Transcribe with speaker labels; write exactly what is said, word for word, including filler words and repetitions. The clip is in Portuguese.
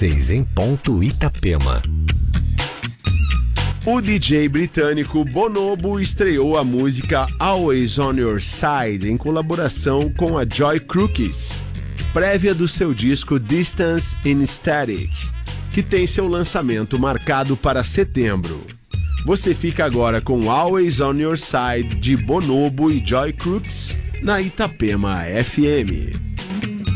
Speaker 1: dezesseis em ponto Itapema.
Speaker 2: O D J britânico Bonobo estreou a música Always On Your Side em colaboração com a Joy Crookies, prévia do seu disco Distance in Static, que tem seu lançamento marcado para setembro. Você fica agora com Always On Your Side de Bonobo e Joy Crooks na Itapema F M.